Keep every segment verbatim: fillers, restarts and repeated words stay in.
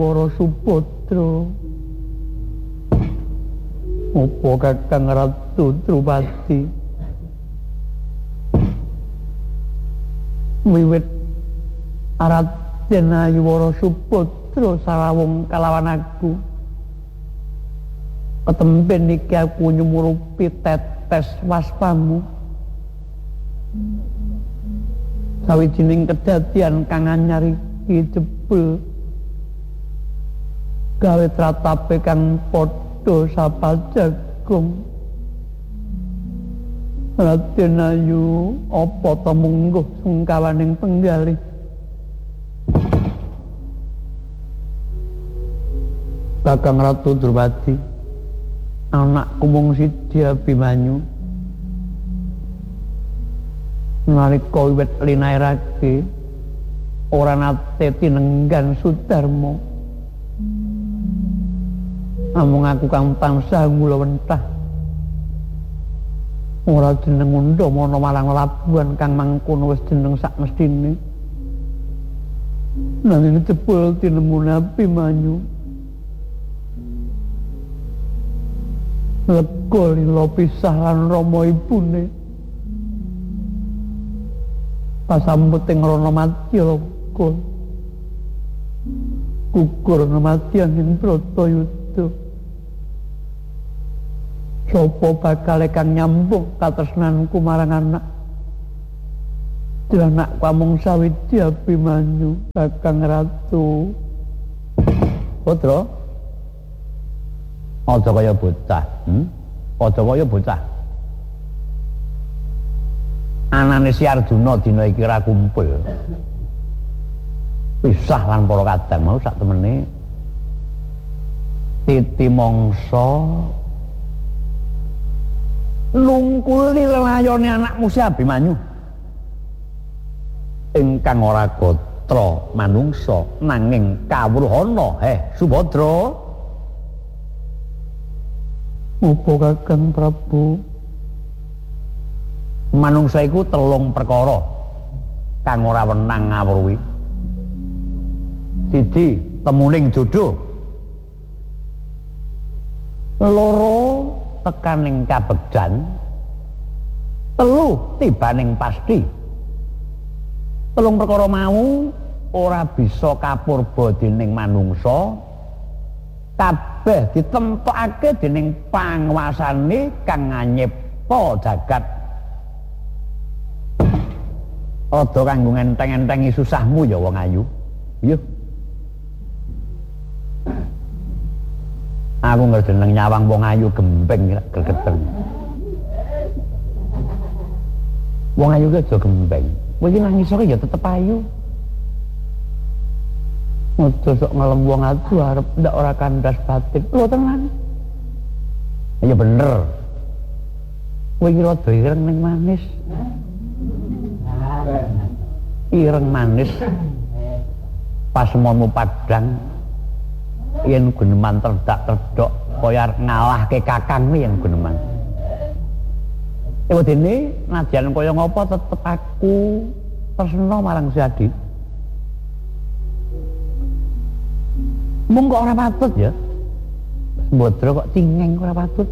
para Suputra. Apa Kakang Ratu Drupadi wiwit Raden Ayuwara Suputra sarawung kalawan aku ketemben iki aku nyumurupi tetes waspamu sawijining kedadian kang anyar iki jebul gawe tratape kang padha sapajagong. Raden Ayu apa ta mungguh sungkawaning penggalih Kakang Ratu Drupadi anakku mung siji Abimanyu nalika wiwit linairake ora nate tinenggan Sudarma amung aku kang tansah ngulawentah ora jeneng Undamana marang labuhan kang mangkono wis jeneng sakmestine nanging jebul tinemu Abimanyu lega lila pisah lan rama ibune pasamputing rana madya gugur gugur namadyan ing Bratayuda. Sapa bakal kang nyambung katresnanku marang anak anakku amung sawiji Abimanyu Kakang Ratu. Putra aja kaya bocah hmm? aja kaya bocah anane si Arjuna dina iki ra kumpul pisah lan para kadang mau sak temene titi mangsa nungkuli lelayone anakmu si Abimanyu ingkang ora gatra manungsa nanging kawruhana heh Subadra. Apa Kakang Prabu? Manungsa iku telung perkara kang ora wenang ngawruhi. Siji, temuning jodoh. Loro, tekaning kabegjan. Telu, tibaning pasti. Telung perkara mau ora bisa kapurba dening manungsa. Kabeh ditemtokake dening panguwasane kang nganyipta jagat. Ada kanggo ngenteng-entengi susahmu ya wong ayu. Iya. Aku ngerjeneng nyawang wong ayu gembeng gregeten. Wong ayu ki aja gembeng. Kowe iki nangis kok ya tetep ayu. Aja sok ngelem wong adu arep ndak ora kandas batin. Lho tenan. Ya bener. Kowe iki rada ireng ning manis. Ireng manis. Pasemonmu padhang. Yen guneman terdak-terdok kaya arep ngalahke kakangmu yen guneman. Ewa dene nadyan kaya ngapa tetep aku tresna marang si Adi. Mung kok ora patut ya. Mbodro kok cingeng ora patut.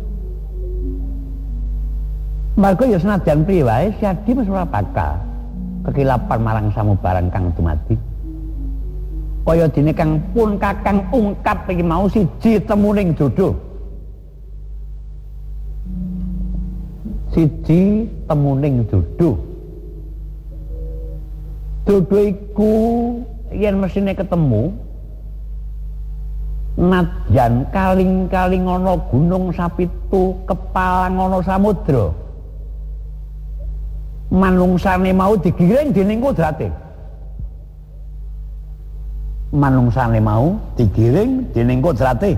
Marga ya senadyan priye wae si Adi wis ora bakal kekilapan marang samubarang kang dumadi. Kaya dene kang pun kakang ungkap iki mau siji temuning jodoh. Siji temuning jodoh. Jodoh iku yen mesine ketemu nadyan kaling-kaling ana gunung sapitu kepalang ana samudra manungsane mau digiring dening kodrate manungsane mau digiring dening kodrate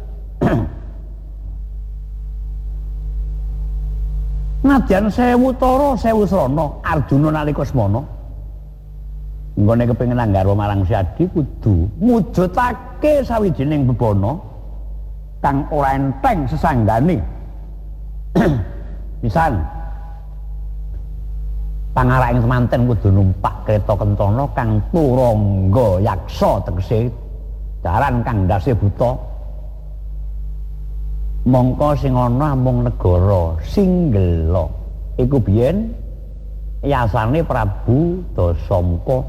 nadyan sewu tara sewu srana Arjuna nalika semana nggone kepengin anggarwa marang si Adi kudu mujudake sawijining bebana kang ora enteng sesanggane. Pisan pangaraing semanten kudu numpak kereta kencana kang turangga yaksa tegese daran kang ndase buta. Mongko sing ana amung negara Singgela iku biyen yasane Prabu Dasamuka.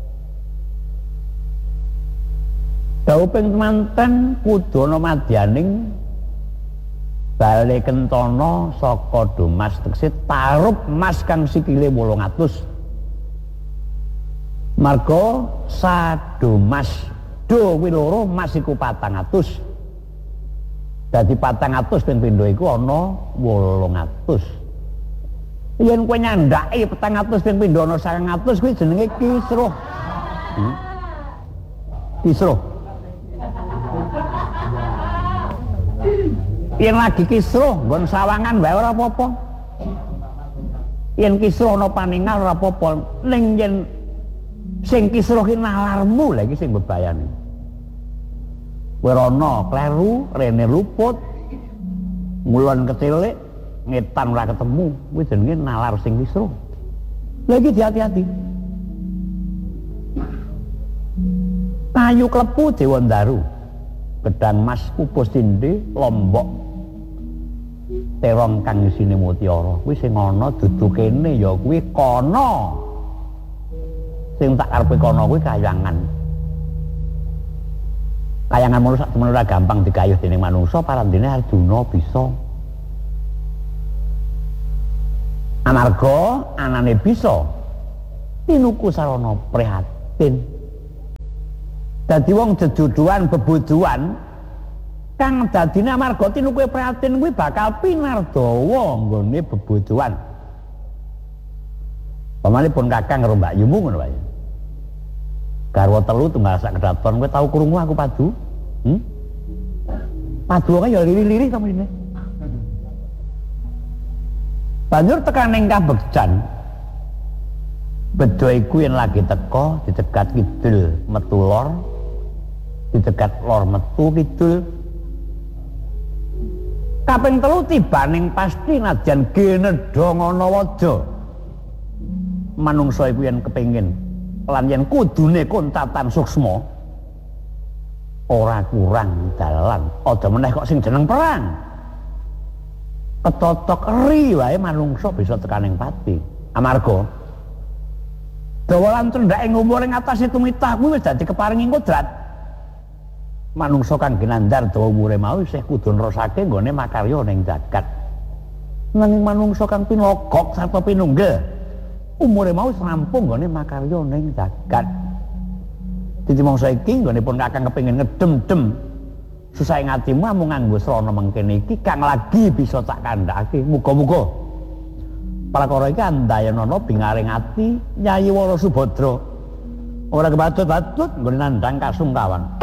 Dawuh ping manten kudu ana madyaning bale kentana saka Domas tegese tarup mas kang sikile wolung atus. Marga sadomas do kuwi loro mas iku patang atus. Dadi patang atus ping pindho iku ana wolung atus. Yen kowe nyandhake patang atus ping pindho ana sangang atus kuwi jenenge kisruh. Hmm? Kisruh. Yen lagi kisruh nggon sawangan wae ora apa-apa. Yen kisruh ana paningal ora apa-apa. Ning yen sing kisruh ki nalarmu lha iki sing bebayani. Kowe rono kleru, rene luput, ngulon kecilik, ngetan ora ketemu, kuwi jenenge nalar sing kisruh. Lagi hati-hati. Kayu klepu Dewandaru, gedang mas pupus tindhe, lombok terong kang isine mutiara. Kuwi sing ana dudu kene ya kuwi kana. Sing tak karepe kana kuwi kayangan. Kayangan manusa temen ora gampang digayuh dening manungsa, parandene Arjuna bisa. Amarga anane bisa tinuku sarana prihatin. Dadi wong jejuduan bebuduan kang dadine amarga tinuku prihatin kuwi bakal pinardawa nggone bebuduan. Pamanipun Kakang karo Mbak Yumu ngono wae. Garwa telu tunggal sak kedaton, kowe tau krungu aku padu? Hmm? Padu kan ya lirih-lirih to mrene. Banjur tekan ning Kabegjan. Bedo iku yen lagi teka dicegat kidul metu lor, dicegat lor metu kidul. Kaping telu tibaning pasti najan genedha ana waja. Manungsa iku yen kepengin lan yen kudune kontatan suksma ora kurang dalan aja meneh kok sing jeneng perang ketotok eri wae manungsa bisa tekaning pati amarga dawa lan cendhake ngumur ing atase tumitah kuwi wis dadi keparingi kodrat manungsa kang ginandar dawa umure mau isih kudu nerusake nggone makarya ning jagat nanging manungsa kang pinogok sarta pinunggel umure mau rampung nggone makarya ning jagat. Dadi mangsa iki nggone pun Kakang kepengin ngedem-dem susah ing atimu amung nganggo srana mengkene iki kang lagi bisa tak kandhake. Muga-muga prakara iki andayanana bingaring ati Nyai Wara Subadra. Ora kebatut-batut nggone nandhang kasungkawan.